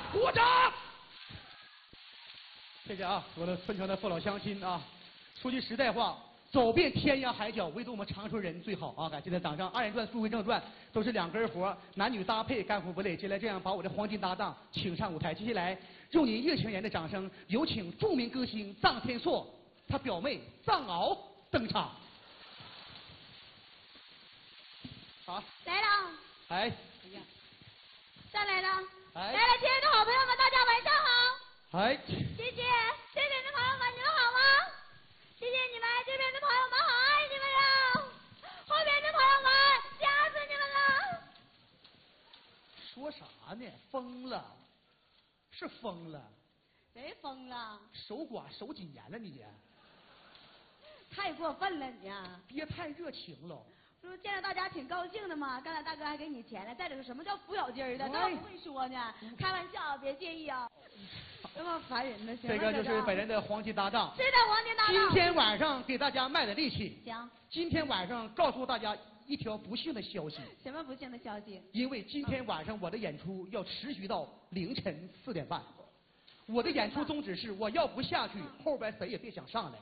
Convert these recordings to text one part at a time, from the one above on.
鼓掌！谢谢啊，我的村城的父老乡亲啊！说句实在话，走遍天涯海角，唯独我们长春人最好啊！感谢的掌声。二人转、书回正传都是两根活，男女搭配，干活不累。接下来这样把我的黄金搭档请上舞台。接下来用您热情言的掌声，有请著名歌星臧天朔，他表妹臧敖登场。好， 来了。 哎， 哎呀，上来了。 哎， 来了，亲爱的好朋友们，大家晚上好。 哎， 谢谢这边的朋友们，你们好吗？谢谢你们，这边的朋友们好爱你们呀！后边的朋友们，吓死你们了！ 说啥呢？疯了，是疯了。 谁疯了？ 守寡守几年了你？ 太过分了你啊！ 别太热情了。 不是见着大家挺高兴的嘛？刚才大哥还给你钱了。再者说什么叫扶小鸡儿的？咱不会说呢，开玩笑，别介意啊。这么烦人呢？ 这个就是本人的黄金搭档。 是的，黄金搭档。 今天晚上给大家卖的力气。 行。 今天晚上告诉大家一条不幸的消息。 什么不幸的消息？ 因为今天晚上我的演出要持续到凌晨4点半。我的演出宗旨是，我要不下去，后边谁也别想上来。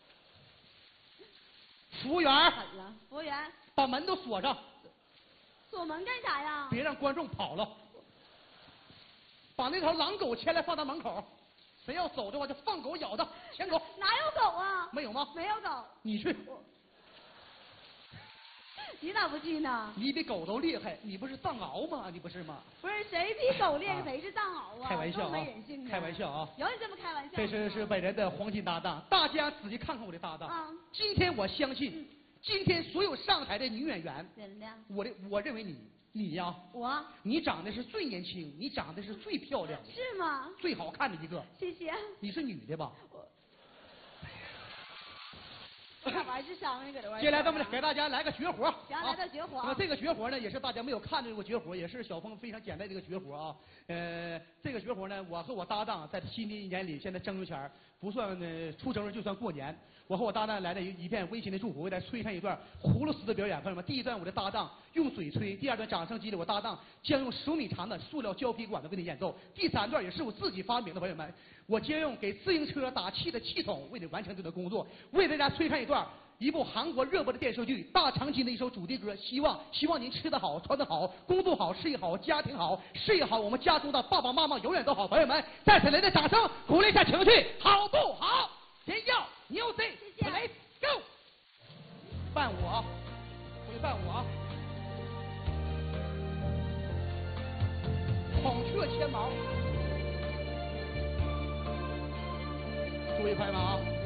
服务员， 狠了，服务员， 把门都锁上。 锁门干啥呀？ 别让观众跑了。把那条狼狗牵来放到门口，谁要走的话就放狗咬的，牵狗。 哪有狗啊？ 没有吗？ 没有狗。 你去。 你咋不去呢？ 你比狗都厉害，你不是藏獒吗？你不是吗？ 不是，谁比狗厉害，谁是藏獒啊？ 开玩笑啊！ 没人性的。 开玩笑啊！ 有你这么开玩笑？ 这是本人的黄金搭档，大家仔细看看我的搭档。今天我相信，今天所有上台的女演员， 怎的？ 我认为你呀，你长得是最年轻，你长得是最漂亮的。 是吗？ 最好看的一个。 谢谢。 你是女的吧？ 干玩智商呢？搁这玩。 接下来咱们给大家来个绝活。 行，来个绝活。 那么这个绝活呢，也是大家没有看见过绝活，也是小峰非常简单的一个绝活啊。这个绝活呢，我和我搭档在新的一年里，现在正月前不算出正月就算过年。我和我搭档来了一片温馨的祝福，给大家吹上一段葫芦丝的表演。朋友们，第一段我的搭档用嘴吹，第二段掌声激励我搭档将用10米长的塑料胶皮管子为你演奏，第三段也是我自己发明的。朋友们，我将用给自行车打气的气筒为你完成这个工作，为大家吹上一部韩国热播的电视剧《大长今》的一首主题歌，希望您吃得好，穿得好，工作好，事业好，家庭好，事业好，我们家中的爸爸妈妈永远都好。朋友们，再次来的掌声鼓励一下情绪，好不好？先要music， let's go， 伴我，回去伴我啊！孔雀牵毛，注意拍马啊！